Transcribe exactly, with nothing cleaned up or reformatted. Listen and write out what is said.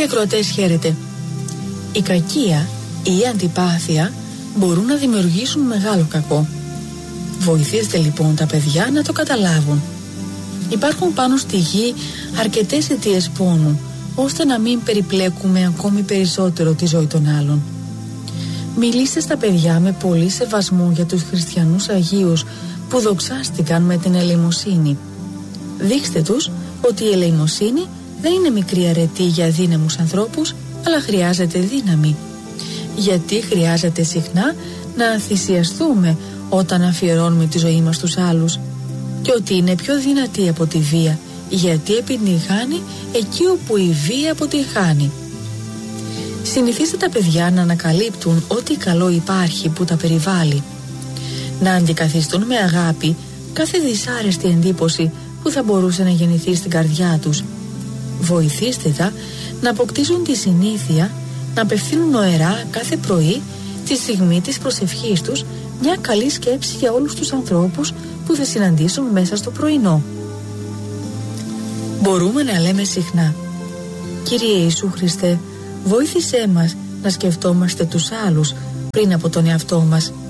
Φίλοι ακροατές, χαίρετε. Η κακία ή η αντιπάθεια μπορούν να δημιουργήσουν μεγάλο κακό. Βοηθήστε λοιπόν τα παιδιά να το καταλάβουν. Υπάρχουν πάνω στη γη αρκετές αιτίες πόνου, ώστε να μην περιπλέκουμε ακόμη περισσότερο τη ζωή των άλλων. Μιλήστε στα παιδιά με πολύ σεβασμό για τους χριστιανούς Αγίους που δοξάστηκαν με την ελεημοσύνη. Δείξτε τους ότι η ελεημοσύνη δεν είναι μικρή αρετή για αδύναμους ανθρώπους, αλλά χρειάζεται δύναμη. Γιατί χρειάζεται συχνά να θυσιαστούμε όταν αφιερώνουμε τη ζωή μας στους άλλους. Και ότι είναι πιο δυνατή από τη βία, γιατί επιτυγχάνει εκεί όπου η βία αποτυγχάνει. Συνηθίστε τα παιδιά να ανακαλύπτουν ό,τι καλό υπάρχει που τα περιβάλλει. Να αντικαθιστούν με αγάπη κάθε δυσάρεστη εντύπωση που θα μπορούσε να γεννηθεί στην καρδιά τους. Βοηθήστε τα να αποκτήσουν τη συνήθεια να απευθύνουν νοερά κάθε πρωί, τη στιγμή της προσευχής τους, μια καλή σκέψη για όλους τους ανθρώπους που θα συναντήσουν μέσα στο πρωινό. Μπορούμε να λέμε συχνά: Κύριε Ιησού Χριστέ, βοήθησέ μας να σκεφτόμαστε τους άλλους πριν από τον εαυτό μας.